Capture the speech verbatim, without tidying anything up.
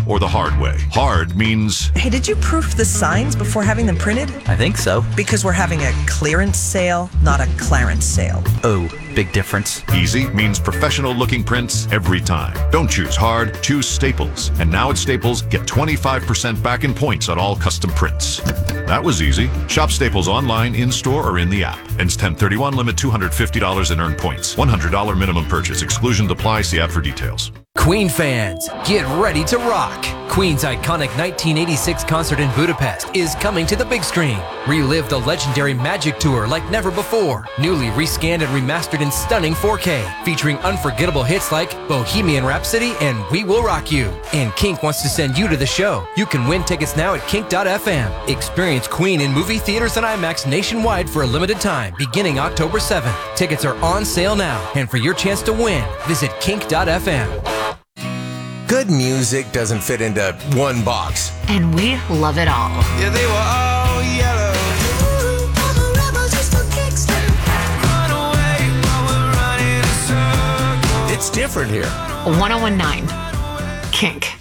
or the hard way. Hard means... Hey, did you proof the signs before having them printed? I think so. Because we're having a clearance sale, not a Clarence sale. Oh, big difference. Easy means professional-looking prints every time. Don't choose hard, choose Staples. And now at Staples, get twenty-five percent back in points on all custom prints. That was easy. Shop Staples online, in-store, or in the app. Ends ten thirty-one, limit two hundred fifty dollars in earned points. one hundred dollars minimum purchase. Exclusion apply. See app for details. Queen fans, get ready to rock. Queen's iconic nineteen eighty-six concert in Budapest is coming to the big screen. Relive the legendary Magic Tour like never before. Newly rescanned and remastered in stunning four K, featuring unforgettable hits like Bohemian Rhapsody and We Will Rock You. And Kink wants to send you to the show. You can win tickets now at kink dot f m. Experience Queen in movie theaters and IMAX nationwide for a limited time, beginning October seventh. Tickets are on sale now, and for your chance to win, visit kink dot f m. Good music doesn't fit into one box. And we love it all. Yeah, they were all yellow. Ooh, I'm a rebel just for kicks. Run away while we're running in a circle. It's different here. one oh one point nine Kink.